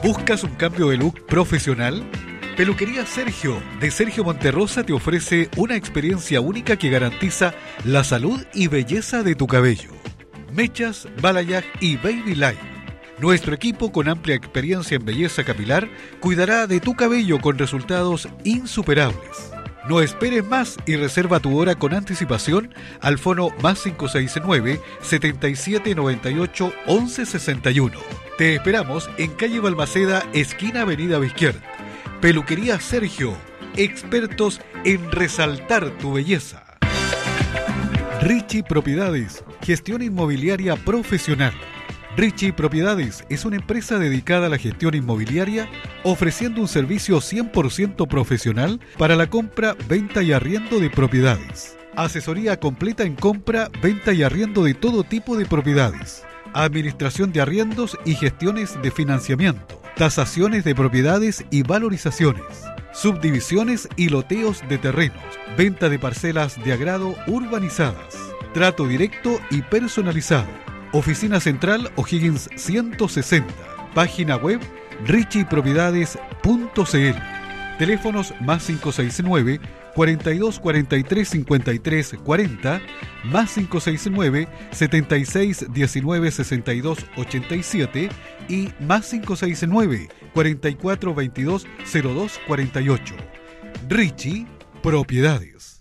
¿Buscas un cambio de look profesional? Peluquería Sergio, de Sergio Monterrosa, te ofrece una experiencia única que garantiza la salud y belleza de tu cabello. Mechas, balayage y baby light. Nuestro equipo, con amplia experiencia en belleza capilar, cuidará de tu cabello con resultados insuperables. No esperes más y reserva tu hora con anticipación al fono +569 7798 1161. Te esperamos en calle Balmaceda, esquina Avenida Bizquiert. Peluquería Sergio, expertos en resaltar tu belleza. Richie Propiedades, gestión inmobiliaria profesional. Richie Propiedades es una empresa dedicada a la gestión inmobiliaria, ofreciendo un servicio 100% profesional para la compra, venta y arriendo de propiedades. Asesoría completa en compra, venta y arriendo de todo tipo de propiedades. Administración de arriendos y gestiones de financiamiento. Tasaciones de propiedades y valorizaciones. Subdivisiones y loteos de terrenos. Venta de parcelas de agrado urbanizadas. Trato directo y personalizado. Oficina Central O'Higgins 160. Página web richiepropiedades.cl. Teléfonos +569 42 43 53 40, +569 76 19 62 87 y +569 44 22 02 48. Richie Propiedades.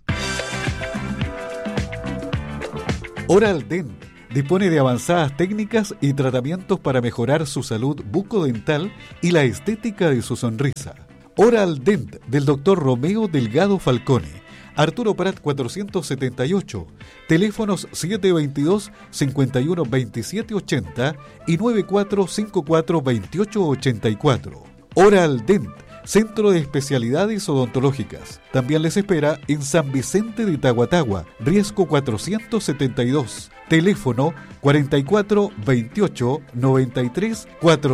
Oral Dent dispone de avanzadas técnicas y tratamientos para mejorar su salud bucodental y la estética de su sonrisa. Oral Dent del Dr. Romeo Delgado Falcone, Arturo Prat 478, teléfonos 722-512780 y 94542884. Oral Dent, Centro de Especialidades Odontológicas. También les espera en San Vicente de Tahuatahua, Riesgo 472, teléfono 4428 93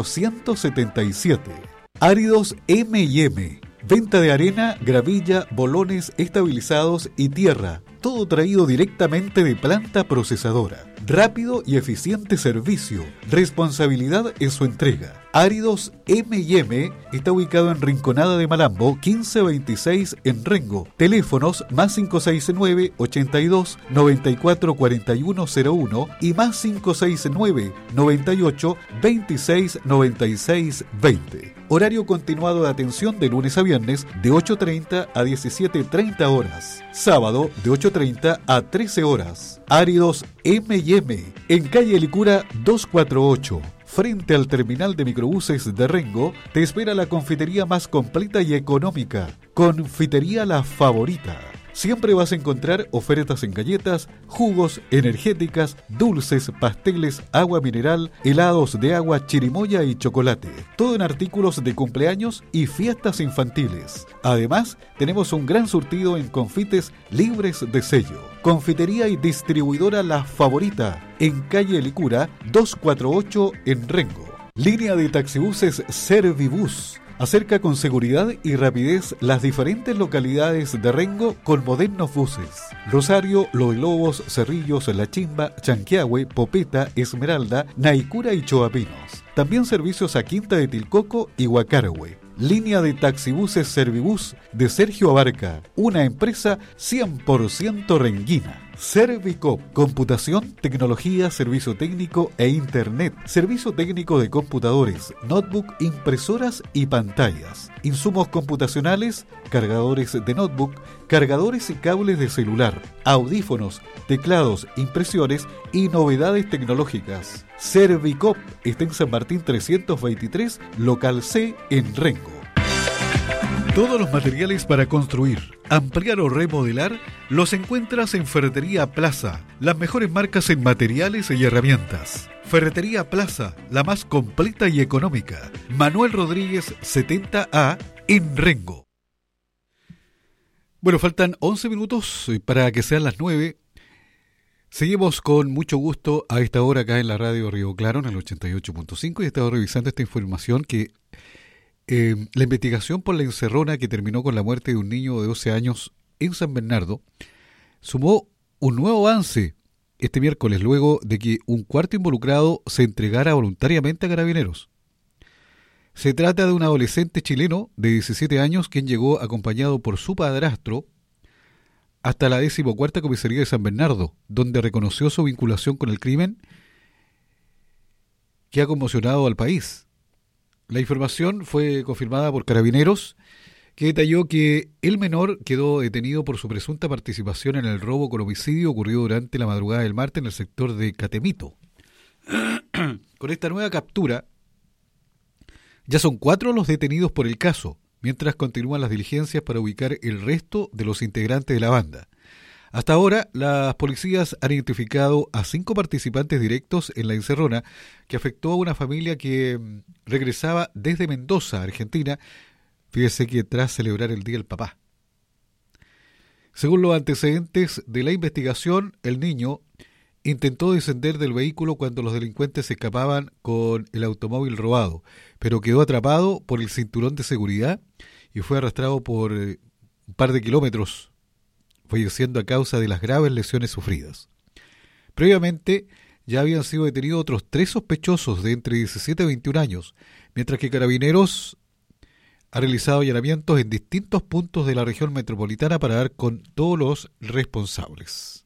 477. Áridos M&M, venta de arena, gravilla, bolones estabilizados y tierra, todo traído directamente de planta procesadora. Rápido y eficiente servicio, responsabilidad en su entrega. Áridos M&M está ubicado en Rinconada de Malambo, 1526 en Rengo. Teléfonos +569 82 94 41 01 y +569 98 26 96 20. Horario continuado de atención de lunes a viernes de 8:30 a 17:30 horas. Sábado de 8:30 a 13 horas. Áridos M&M en calle Licura 248. Frente al terminal de microbuses de Rengo, te espera la confitería más completa y económica. Confitería La Favorita. Siempre vas a encontrar ofertas en galletas, jugos, energéticas, dulces, pasteles, agua mineral, helados de agua, chirimoya y chocolate. Todo en artículos de cumpleaños y fiestas infantiles. Además, tenemos un gran surtido en confites libres de sello. Confitería y distribuidora La Favorita, en calle Licura 248 en Rengo. Línea de taxibuses Servibus. Acerca con seguridad y rapidez las diferentes localidades de Rengo con modernos buses. Rosario, Los Lobos, Cerrillos, La Chimba, Chanquiahue, Popeta, Esmeralda, Naicura y Choapinos. También servicios a Quinta de Tilcoco y Huacarahue. Línea de taxibuses Servibus de Sergio Abarca, una empresa 100% renguina. Servicop, computación, tecnología, servicio técnico e internet, servicio técnico de computadores, notebook, impresoras y pantallas, insumos computacionales, cargadores de notebook, cargadores y cables de celular, audífonos, teclados, impresiones y novedades tecnológicas. Servicop está en San Martín 323, local C en Rengo. Todos los materiales para construir, ampliar o remodelar los encuentras en Ferretería Plaza, las mejores marcas en materiales y herramientas. Ferretería Plaza, la más completa y económica. Manuel Rodríguez 70A en Rengo. Bueno, faltan 11 minutos para que sean las 9. Seguimos con mucho gusto a esta hora acá en la radio Río Claro, en el 88.5, y he estado revisando esta información que la investigación por la encerrona que terminó con la muerte de un niño de 12 años en San Bernardo sumó un nuevo avance este miércoles, luego de que un cuarto involucrado se entregara voluntariamente a Carabineros. Se trata de un adolescente chileno de 17 años quien llegó acompañado por su padrastro hasta la 14ª comisaría de San Bernardo, donde reconoció su vinculación con el crimen que ha conmocionado al país. La información fue confirmada por Carabineros, que detalló que el menor quedó detenido por su presunta participación en el robo con homicidio ocurrido durante la madrugada del martes en el sector de Catemito. Con esta nueva captura, ya son 4 los detenidos por el caso, mientras continúan las diligencias para ubicar el resto de los integrantes de la banda. Hasta ahora, las policías han identificado a 5 participantes directos en la encerrona que afectó a una familia que regresaba desde Mendoza, Argentina, fíjese que tras celebrar el Día del Papá. Según los antecedentes de la investigación, el niño intentó descender del vehículo cuando los delincuentes escapaban con el automóvil robado, pero quedó atrapado por el cinturón de seguridad y fue arrastrado por un par de kilómetros, falleciendo a causa de las graves lesiones sufridas. Previamente, ya habían sido detenidos otros 3 sospechosos de entre 17 y 21 años, mientras que Carabineros ha realizado allanamientos en distintos puntos de la región metropolitana para dar con todos los responsables.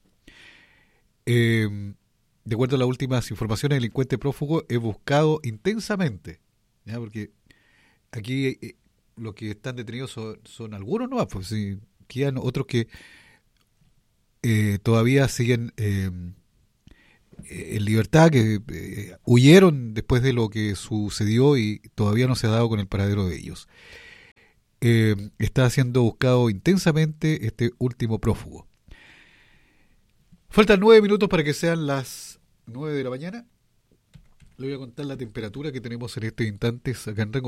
De acuerdo a las últimas informaciones, el delincuente prófugo es buscado intensamente, ¿ya? Porque aquí los que están detenidos son algunos, ¿no? Pues sí, quedan otros que todavía siguen en libertad, que huyeron después de lo que sucedió y todavía no se ha dado con el paradero de ellos. Está siendo buscado intensamente este último prófugo. Faltan 9 minutos para que sean las 9 de la mañana. Le voy a contar la temperatura que tenemos en este instante acá en Rengo.